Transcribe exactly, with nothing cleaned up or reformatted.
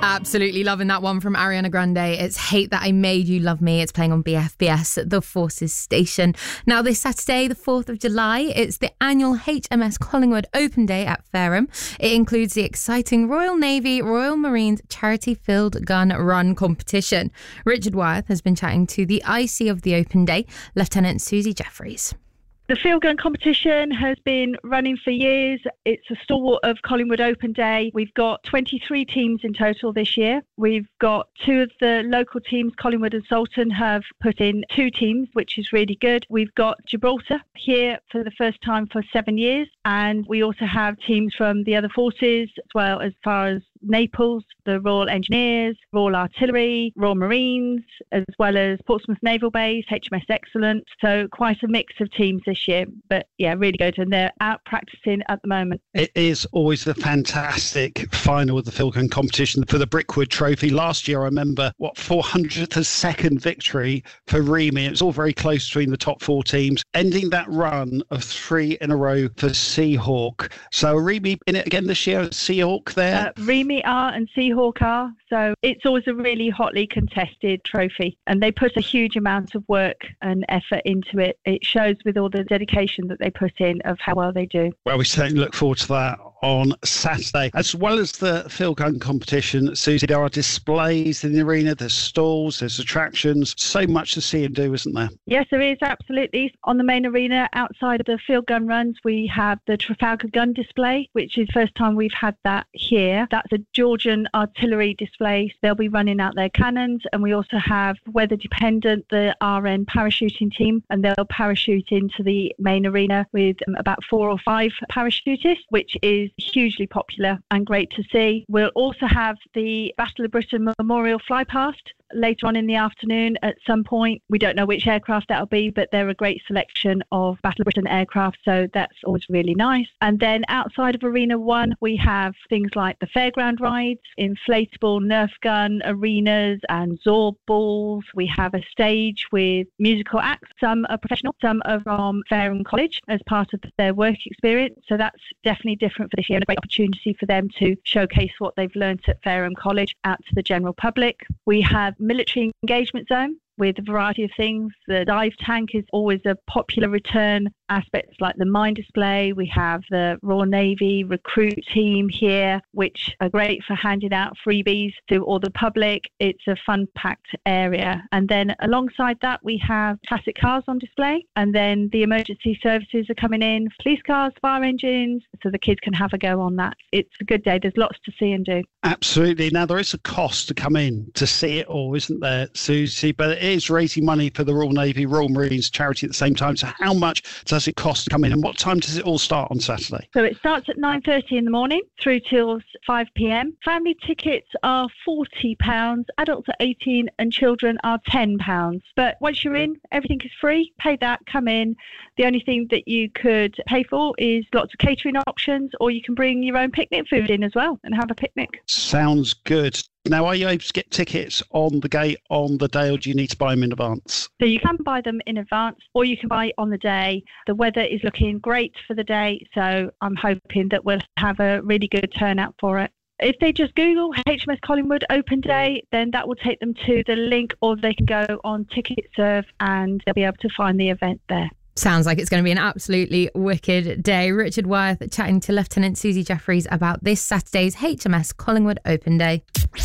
Absolutely loving that one from Ariana Grande. It's Hate That I Made You Love Me. It's playing on B F B S, The Forces Station. Now this Saturday, the fourth of July, it's the annual H M S Collingwood Open Day at Fareham. It includes the exciting Royal Navy, Royal Marines Charity Field Gun Run competition. Richard Wyeth has been chatting to the I C of the Open Day, Lieutenant Susie Jeffries. The field gun competition has been running for years. It's a stalwart of Collingwood Open Day. We've got twenty-three teams in total this year. We've got two of the local teams, Collingwood and Salton, have put in two teams, which is really good. We've got Gibraltar here for the first time for seven years. And we also have teams from the other forces, as well as far as Naples, the Royal Engineers, Royal Artillery, Royal Marines, as well as Portsmouth Naval Base, H M S Excellent. So quite a mix of teams this year, but yeah, really good. And they're out practicing at the moment. It is always a fantastic final of the field gun competition for the Brickwood Trophy. Last year, I remember, what, four hundredth a second victory for Remy. It was all very close between the top four teams, ending that run of three in a row for Seahawk. So Remy in it again this year, Seahawk there? Uh, Remy are and Seahawk are. So it's always a really hotly contested trophy, and they put a huge amount of work and effort into it. It shows with all the dedication that they put in of how well they do. Well, we certainly look forward to that on Saturday. As well as the field gun competition, Susie, there are displays in the arena, there's stalls, there's attractions, so much to see and do, isn't there? Yes, there is, absolutely. On the main arena, outside of the field gun runs, we have the Trafalgar gun display, which is the first time we've had that here. That's a Georgian artillery display. They'll be running out their cannons, and we also have, weather dependent, the R N parachuting team, and they'll parachute into the main arena with um, about four or five parachutists, which is hugely popular and great to see. We'll also have the Battle of Britain Memorial Fly Past later on in the afternoon at some point. We don't know which aircraft that'll be, but they're a great selection of Battle of Britain aircraft, so that's always really nice. And then outside of Arena one, we have things like the fairground rides, inflatable Nerf gun arenas and Zorb balls. We have a stage with musical acts. Some are professional, some are from Fareham College as part of their work experience, so that's definitely different for this year and a great opportunity for them to showcase what they've learnt at Fareham College out to the general public. We have military engagement zone with a variety of things. The dive tank is always a popular return. Aspects like the mine display. We have the Royal Navy recruit team here, which are great for handing out freebies to all the public. It's a fun-packed area. And then alongside that, we have classic cars on display. And then the emergency services are coming in, police cars, fire engines, so the kids can have a go on that. It's a good day. There's lots to see and do. Absolutely. Now, there is a cost to come in to see it all, isn't there, Susie? But it is raising money for the Royal Navy, Royal Marines charity at the same time. So how much does it cost to come in, and what time does it all start on Saturday? So it starts at nine thirty in the morning through till five p.m. Family tickets are forty pounds, adults are eighteen and children are ten pounds. But once you're in, everything is free. Pay that, come in. The only thing that you could pay for is lots of catering options, or you can bring your own picnic food in as well and have a picnic. Sounds good. Now, are you able to get tickets on the gate on the day, or do you need to buy them in advance? So you can buy them in advance, or you can buy on the day. The weather is looking great for the day, so I'm hoping that we'll have a really good turnout for it. If they just Google H M S Collingwood Open Day, then that will take them to the link, or they can go on TicketServe and they'll be able to find the event there. Sounds like it's going to be an absolutely wicked day. Richard Wyeth chatting to Lieutenant Susie Jeffries about this Saturday's H M S Collingwood Open Day.